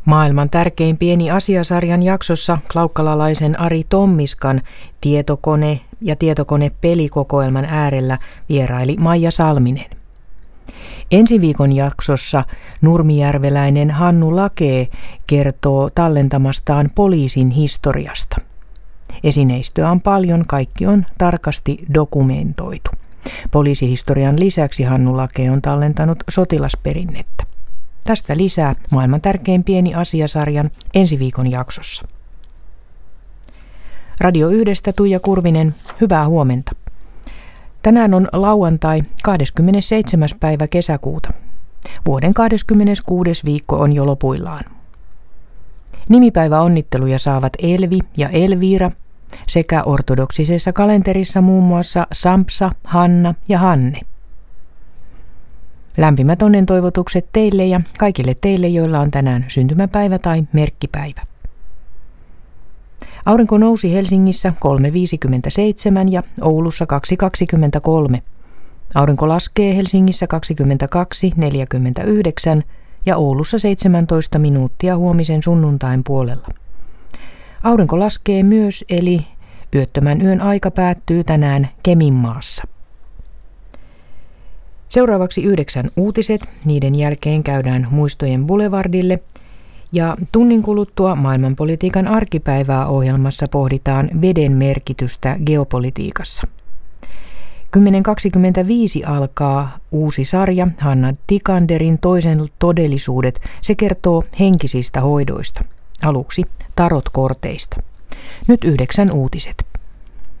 Maailman tärkein pieni asiasarjan jaksossa klaukkalalaisen Ari Tommiskan tietokone- ja tietokonepelikokoelman äärellä vieraili Maija Salminen. Ensi viikon jaksossa nurmijärveläinen Hannu Lakee kertoo tallentamastaan poliisin historiasta. Esineistöä on paljon, kaikki on tarkasti dokumentoitu. Poliisihistorian lisäksi Hannu Lakee on tallentanut sotilasperinnettä. Tästä lisää maailman tärkein pieni asiasarjan ensi viikon jaksossa. Radio 1:stä Tuija Kurvinen, hyvää huomenta. Tänään on lauantai 27. päivä kesäkuuta. Vuoden 26. viikko on jo lopuillaan. Nimipäiväonnitteluja saavat Elvi ja Elviira sekä ortodoksisessa kalenterissa muun muassa Sampsa, Hanna ja Hanne. Lämpimät onnentoivotukset teille ja kaikille teille, joilla on tänään syntymäpäivä tai merkkipäivä. Aurinko nousi Helsingissä 3.57 ja Oulussa 2.23. Aurinko laskee Helsingissä 22.49 ja Oulussa 17 minuuttia huomisen sunnuntain puolella. Aurinko laskee myös, eli yöttömän yön aika päättyy tänään Keminmaassa. Seuraavaksi 9 uutiset, niiden jälkeen käydään Muistojen boulevardille ja tunnin kuluttua maailmanpolitiikan arkipäivää ohjelmassa pohditaan veden merkitystä geopolitiikassa. 10.25 alkaa uusi sarja Hanna Tikanderin Toisen todellisuudet. Se kertoo henkisistä hoidoista. Aluksi tarotkorteista. Nyt 9 uutiset.